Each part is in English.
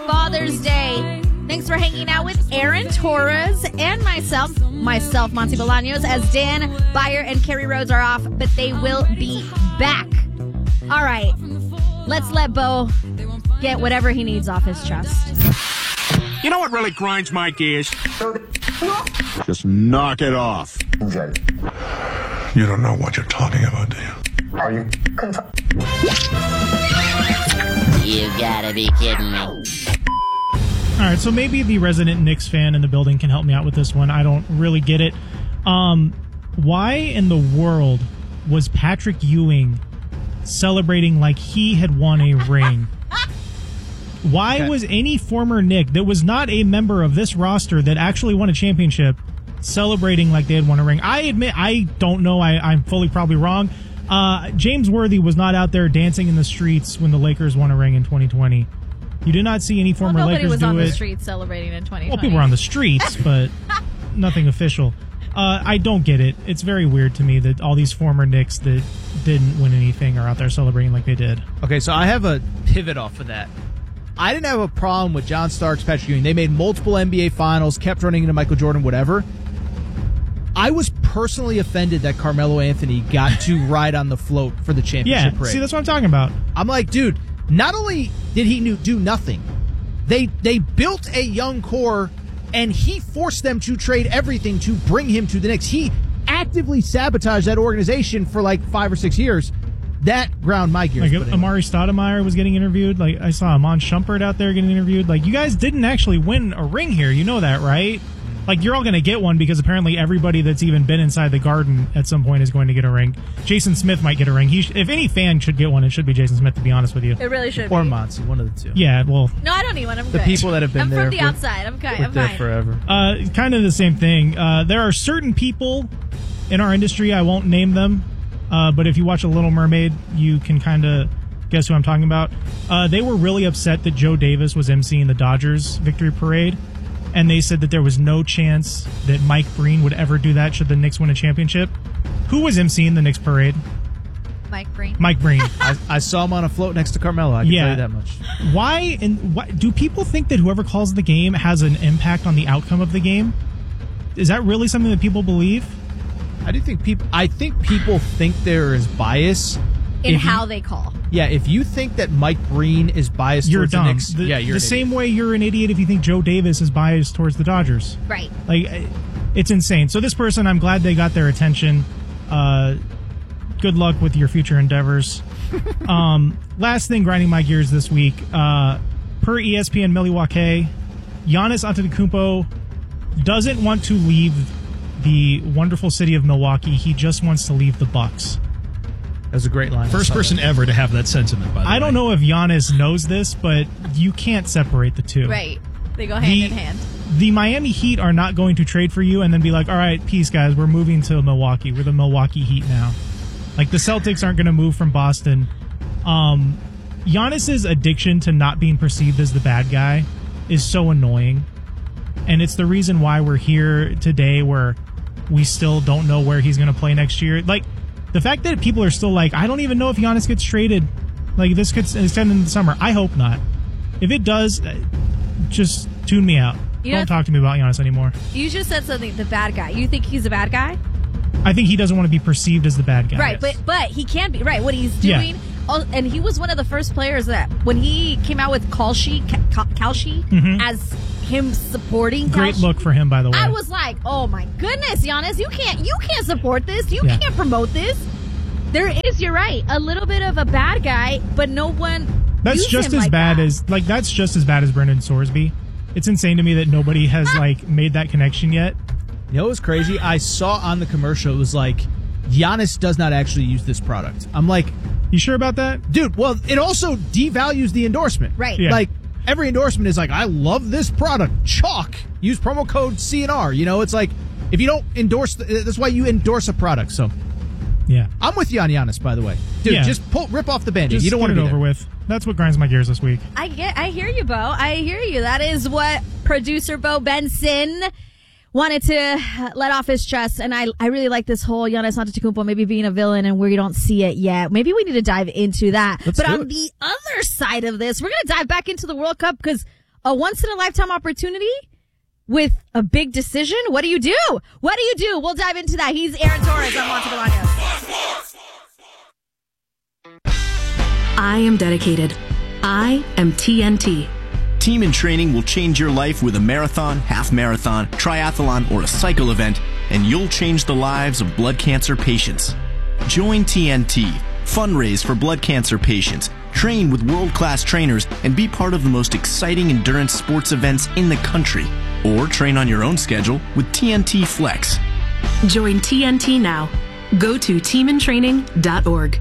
Father's Day. Thanks for hanging out with Aaron Torres and myself, Monty Bolaños, as Dan Beyer and Kerry Rhodes are off, but they will be back. All right, let's let Bo get whatever he needs off his chest. You know what really grinds my gears? Just knock it off. You don't know what you're talking about, do you? Are you You gotta be kidding me. All right, so maybe the resident Knicks fan in the building can help me out with this one. I don't really get it. Why in the world was Patrick Ewing celebrating like he had won a ring? Why was any former Knick that was not a member of this roster that actually won a championship celebrating like they had won a ring? I admit, I don't know. I'm fully probably wrong. James Worthy was not out there dancing in the streets when the Lakers won a ring in 2020. You did not see any former Lakers do it. Nobody was on the streets celebrating in 2020. Well, people were on the streets, but nothing official. I don't get it. It's very weird to me that all these former Knicks that didn't win anything are out there celebrating like they did. Okay, so I have a pivot off of that. I didn't have a problem with John Starks, Patrick Ewing. They made multiple NBA finals, kept running into Michael Jordan, whatever. I was personally offended that Carmelo Anthony got to ride on the float for the championship parade. See, that's what I'm talking about. I'm like, dude, not only did he do nothing, they built a young core, and he forced them to trade everything to bring him to the Knicks. He actively sabotaged that organization for like 5 or 6 years. That ground my gears. Like Amari Stoudemire was getting interviewed. Like I saw Amon Shumpert out there getting interviewed. Like, you guys didn't actually win a ring here. You know that, right? Like, you're all going to get one because apparently everybody that's even been inside the Garden at some point is going to get a ring. Jason Smith might get a ring. If any fan should get one, it should be Jason Smith, to be honest with you. It really should Or be. Monty, one of the two. Yeah, well... No, I don't need one. I'm the good. people that have been there... I'm from the outside. I'm good. I'm there fine. forever. Kind of the same thing. There are certain people in our industry, I won't name them, but if you watch A Little Mermaid, you can kind of guess who I'm talking about. They were really upset that Joe Davis was emceeing the Dodgers victory parade, and they said that there was no chance that Mike Breen would ever do that should the Knicks win a championship. Who was emceeing the Knicks parade? Mike Breen. Mike Breen. I saw him on a float next to Carmelo. I can tell you that much. Why do people think that whoever calls the game has an impact on the outcome of the game? Is that really something that people believe? I think people think there is bias in how they call. Yeah, if you think that Mike Breen is biased you're towards dumb. the Knicks, you're the same way you're an idiot if you think Joe Davis is biased towards the Dodgers. Right. Like, it's insane. So this person, I'm glad they got their attention. Good luck with your future endeavors. Last thing grinding my gears this week. Per ESPN Milwaukee, Giannis Antetokounmpo doesn't want to leave the wonderful city of Milwaukee. He just wants to leave the Bucks. That's a great line. First person ever to have that sentiment, by the way. I don't know if Giannis knows this, but you can't separate the two. Right. They go hand in hand. The Miami Heat are not going to trade for you and then be like, all right, peace, guys. We're moving to Milwaukee. We're the Milwaukee Heat now. Like, the Celtics aren't going to move from Boston. Giannis's addiction to not being perceived as the bad guy is so annoying. And it's the reason why we're here today, where we still don't know where he's going to play next year. Like, the fact that people are still like, I don't even know if Giannis gets traded. Like, this could extend in the summer. I hope not. If it does, just tune me out. Don't talk to me about Giannis anymore. You just said something, the bad guy. You think he's a bad guy? I think he doesn't want to be perceived as the bad guy. Right, but he can be. Right, what he's doing. Yeah. And he was one of the first players that, when he came out with Kalshi as him supporting Great Kalshi, look for him, by the way. I was like, oh my goodness, Giannis, you can't support this. You can't promote this. There is, you're right, a little bit of a bad guy, but no one That's just as bad as Brendan Sorsby. It's insane to me that nobody has made that connection yet. You know what's crazy? I saw on the commercial, it was like, Giannis does not actually use this product. I'm like, you sure about that? Dude, well, it also devalues the endorsement. Right. Yeah. Like, every endorsement is like, I love this product. Chalk. Use promo code CNR. You know, it's like, if you don't endorse, that's why you endorse a product. So, yeah. I'm with you on Giannis, by the way. Dude, just rip off the Band-Aid. Just you don't want get to it over with. That's what grinds my gears this week. I hear you, Bo. I hear you. That is what producer Bo Benson wanted to let off his chest, and I really like this whole Giannis Antetokounmpo maybe being a villain and we don't see it yet. Maybe we need to dive into that. But on the other side of this, we're going to dive back into the World Cup because a once-in-a-lifetime opportunity with a big decision? What do you do? What do you do? We'll dive into that. He's Aaron Torres on Monty Bolaños. I am dedicated. I am TNT. Team in Training will change your life with a marathon, half marathon, triathlon, or a cycle event, and you'll change the lives of blood cancer patients. Join TNT, fundraise for blood cancer patients, train with world-class trainers, and be part of the most exciting endurance sports events in the country. Or train on your own schedule with TNT Flex. Join TNT now. Go to teamintraining.org.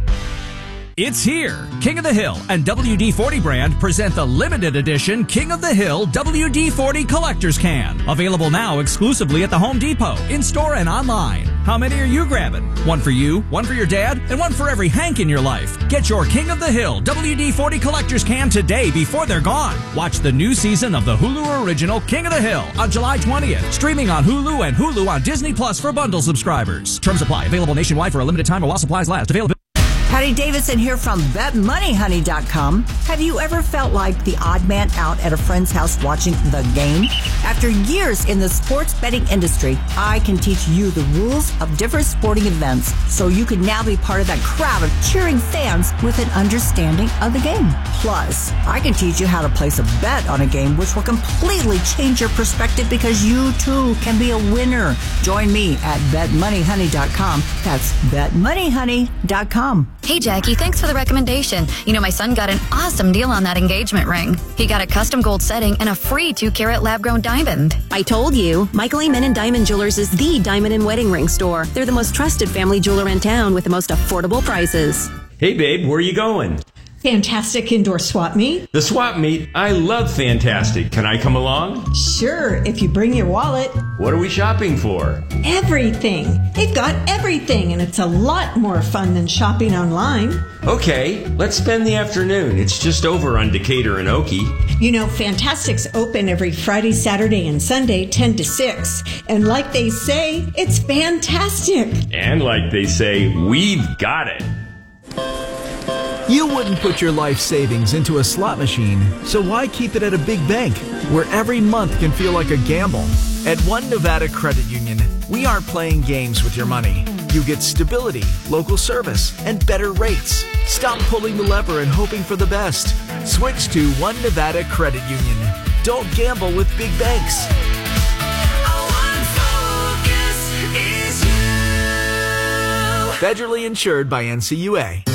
It's here. King of the Hill and WD-40 brand present the limited edition King of the Hill WD-40 Collector's Can. Available now exclusively at the Home Depot, in-store and online. How many are you grabbing? One for you, one for your dad, and one for every Hank in your life. Get your King of the Hill WD-40 Collector's Can today before they're gone. Watch the new season of the Hulu original King of the Hill on July 20th. Streaming on Hulu and Hulu on Disney Plus for bundle subscribers. Terms apply. Available nationwide for a limited time or while supplies last. Available. Patty Davidson here from BetMoneyHoney.com. Have you ever felt like the odd man out at a friend's house watching the game? After years in the sports betting industry, I can teach you the rules of different sporting events so you can now be part of that crowd of cheering fans with an understanding of the game. Plus, I can teach you how to place a bet on a game which will completely change your perspective because you too can be a winner. Join me at BetMoneyHoney.com. That's BetMoneyHoney.com. Hey, Jackie, thanks for the recommendation. You know, my son got an awesome deal on that engagement ring. He got a custom gold setting and a free 2-carat lab-grown diamond. I told you, Michael Amen & Diamond Jewelers is the diamond and wedding ring store. They're the most trusted family jeweler in town with the most affordable prices. Hey, babe, where are you going? Fantastic indoor swap meet. The swap meet? I love Fantastic. Can I come along? Sure, if you bring your wallet. What are we shopping for? Everything. They've got everything, and it's a lot more fun than shopping online. Okay, let's spend the afternoon. It's just over on Decatur and Okie. You know, Fantastic's open every Friday, Saturday, and Sunday, 10 to 6. And like they say, it's fantastic. And like they say, we've got it. You wouldn't put your life savings into a slot machine, so why keep it at a big bank where every month can feel like a gamble? At One Nevada Credit Union, we aren't playing games with your money. You get stability, local service, and better rates. Stop pulling the lever and hoping for the best. Switch to One Nevada Credit Union. Don't gamble with big banks. Federally insured by NCUA.